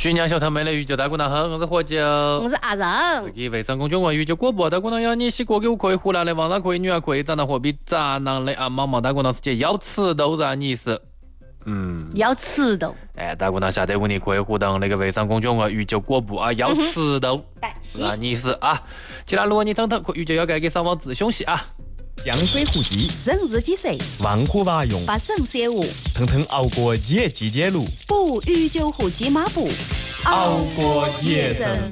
徐娘小偷没了鱼就大姑娘喝，我是喝酒， 我是阿仁。 自己卫生公众号鱼就广播，大姑娘要你洗锅给可以，湖南的网上可以，女儿可以，咱的货比咱男的啊，毛毛大姑娘是姐要吃都让你是。 要吃豆。 大姑娘下得问你可以互动那个微商公众号鱼酒果布啊，要吃豆，让你是啊。其他如果你疼疼，鱼酒要给上网自凶洗啊。 江水虎脊， 人日几岁？ 万虎娃用， 把肾写无。 腾腾熬过节季节路， 补鱼酒护脊马步， 熬过节生。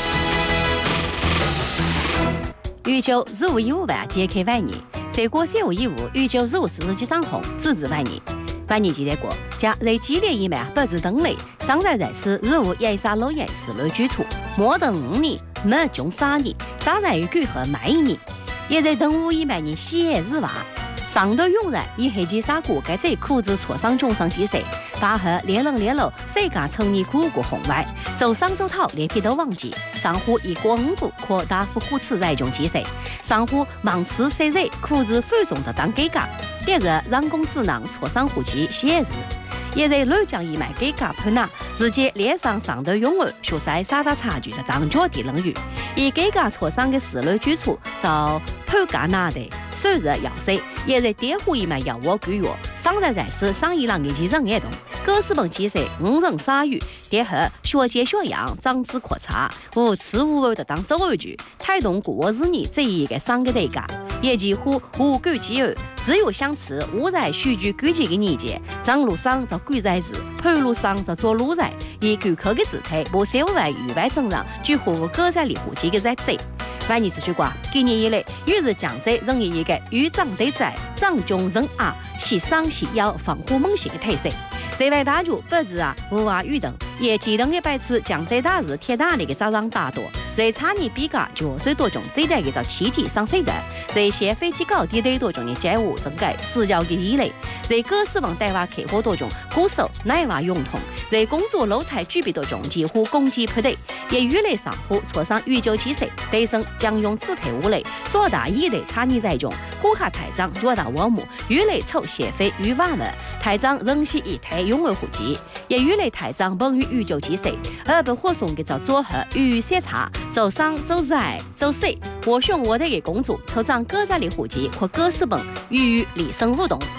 鱼酒1515万杰克万年，这个1515鱼酒1540几涨红，只值万年。万年记得过，加在激烈一万不知等类，上在在是15也杀老也是来居处，莫等5年，没中3年，早在举和卖1年。也在等5一万年喜日娃，上头涌然以黑鸡杀锅该这裤子挫伤中伤几岁，把和连冷连漏，谁家成你苦过红外，走上走讨连皮都忘记，上户一锅5步扩大副虎吃在中几岁，上户忙吃谁人裤子ful重的当给嘎，连着让公子囊挫伤虎鸡喜日。也在乱将一买给嘎喷呐，直接脸上上头涌儿，学晒啥差距的当脚地冷雨，以给嘎挫伤的事类举出，遭判嘎拿的首日要塞，也在颠覆一买要我居药，上在是上一郎的几人也动，各式本几岁5人鲨鱼，跌后学接学样，长子扩差，无吃无味的当走儿句，太动过日你这一个上个得嘎，也几乎无狗鸡儿。只有想吃乌在许具规矩的年纪，张路上遭鬼在日，盘路上遭做路在，以顾客的姿态，不少外与外争让，几乎各在里户几个在贼。万年这句话，今年以来，与日江浙仍一个与长得在，长中人啊，是上是腰防护猛性的特色。这位大主不知啊，无话语等，也记得的白痴江浙大日铁大那个早上大多，在差你比嘎9岁多钟，这代个叫7级上水的，在先飞机高低的多钟的街舞整改私教的依类，在各式网带娃客户多钟，鼓手奶娃用通，在工作楼菜举办多钟，几乎攻击不对，也与类上户挫伤与9几岁，对生将用此台无类，做大一类差你在中，虎卡台长多大我母，与类丑协飞与娃们，台长仍是一台永为户籍，也与类台长本于9几岁，而被火送给找组合与写查，走上走在走谁，我选我的给公主，抽长各在的户籍或各式本与李生互动。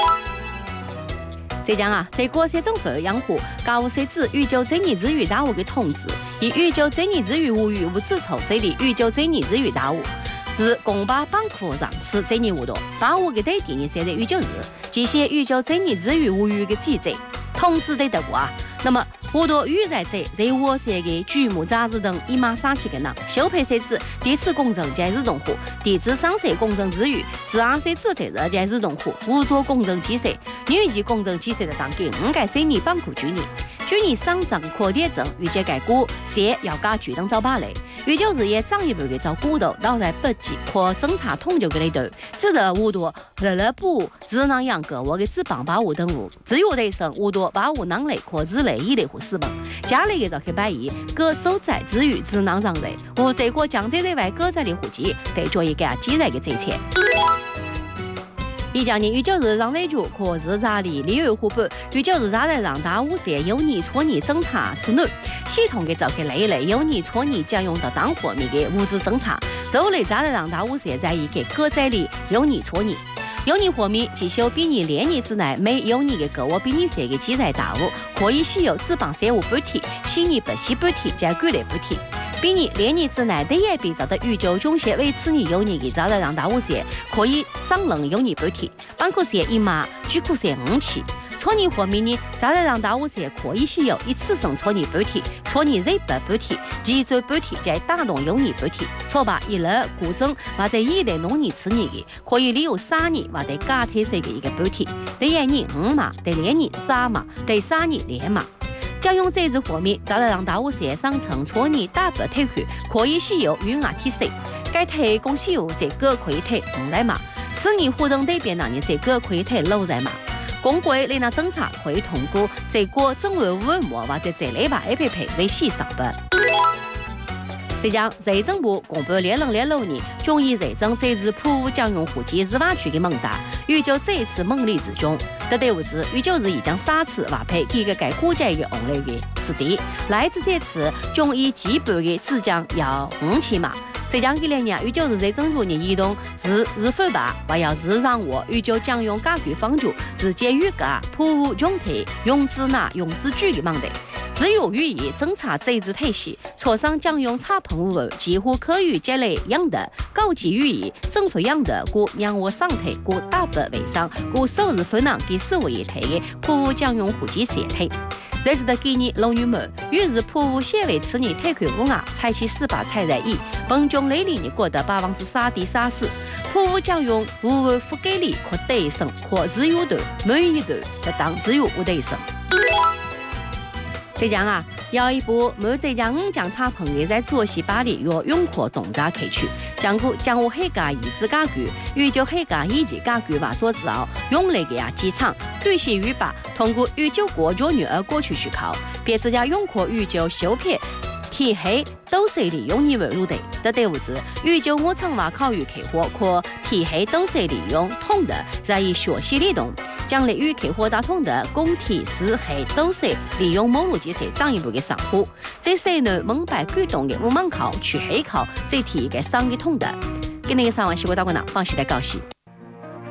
浙江啊，在国县政府养护教务设置预救这年之余大务的通知，以预救这年之余无余无自筹设立预救这年之余大务，是公把bank库让吃这年活动，大务的对第二设立预救日，这些预救这年之余无余的记载，通知的得过啊。那么我多预在这在我写的剧目杂志等一马上去的呢，修配设置第4工程在日动户，地质上设工程之余，自然设置在日在日动户，无做工程机设，女级工程机设的当给应该这年bank库去年。去年上涨扩点证，预计该股些要加巨等找把类，预计日夜涨一半的找股头，老在不计或侦查统计的里头，只得无多乐补智囊养各我的只帮把握等物，只有得生无多把握囊类或之类一类或4本，家里的找去摆一各收在之余智囊让类，无这个江浙内外各在的户籍，得做一个积累的这钱。19年19日让内局可日查理利润湖北19日查在让大务社有你错你侦查之内，系统的召开类类有你错你将用到当货米的物质侦查，周类查在让大务社在一个各在里有你错你。有你货米继续比你连年之内每有你的各我比你社的记载大务，可以使用只帮社务补贴，悉尼不惜补贴加鼓励补贴。比你连年之内，也比找到预救中学为此年有你的招来让大务社可以上人有你补贴，bank库社一码，居库社5期。错年货米呢，招来让大务社可以使用一次性错年补贴、错年日本补贴、基础补贴加打动有你补贴。错吧一类固证或者一类农年次年的，可以利用3年或者加特色的一个补贴，得1年5码，得2年3码，得3年2码。将用这支货米，再来让大务社上层错年大白退去，可以使用与牙体色。该提供使用这个可以提5来码，此年活动对边那年这个可以提6来码。公会来那侦查可以通过这个政委文末或者这类吧 APP 在线上班。浙江财政部公布2006年中医财政这次普务将用户籍日瓦区的蒙达，预计这一次猛力之中，得对物资预计是已将3次瓦配几个该国家的红类的是的，来自这次中医基本的只讲要5起码。浙江这2年宇宙是在正如你移动是日分吧，还要日让我宇宙将用解决方法是解决个普务状态用资拿用资具的问题。只有予以侦查这支体系，磋商将用茶喷雾几乎可以积累样的高级予以政府样的故让我上台故大不为上故收入分能给社会一体的普务将用户籍社体。这是的给你龙女们，于是普务协会此年推款户采取400采在1，本中累里你过的3.34%，普务将用无为覆盖率扩大升或自由度满意度的当自由无对升。浙江有一部满浙江5江茶棚的在左西巴里与永和东闸开区，将古江湖黑家遗址解决，宇宙黑家以及解决吧做之后，用来的机场旅行与吧通过宇宙国家女儿过去需考，别自家永和宇宙修片。天黑都是利用你们入的，的队伍子宇宙我场话考虑开火，可天黑都是利用通的，在以学习力动。将来与开火打通的供体是黑都是利用网络技术进一步的上火，这些呢蒙白举动的我们考去黑考，这题给上的通的。今天的上完西瓜大官呢，放心的高兴。